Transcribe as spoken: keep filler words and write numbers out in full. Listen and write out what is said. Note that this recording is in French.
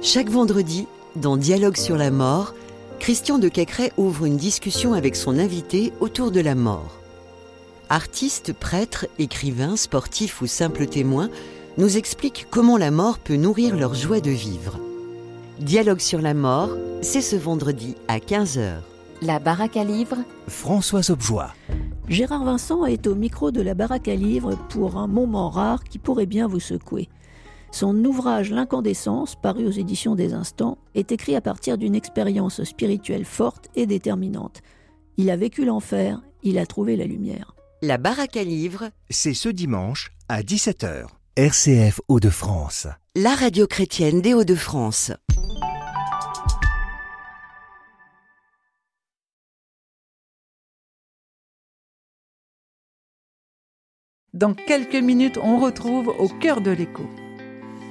Chaque vendredi, dans Dialogue sur la mort, Christian de Quecret ouvre une discussion avec son invité autour de la mort. Artistes, prêtres, écrivains, sportifs ou simples témoins nous expliquent comment la mort peut nourrir leur joie de vivre. Dialogue sur la mort, c'est ce vendredi à quinze heures. La baraque à livres, Françoise Objoie. Gérard Vincent est au micro de la baraque à livres pour un moment rare qui pourrait bien vous secouer. Son ouvrage L'incandescence, paru aux éditions des Instants, est écrit à partir d'une expérience spirituelle forte et déterminante. Il a vécu l'enfer, il a trouvé la lumière. La baraque à livres, C'est ce dimanche à dix-sept heures. R C F Hauts-de-France. la radio chrétienne des Hauts-de-France. Dans quelques minutes, on retrouve Au cœur de l'écho.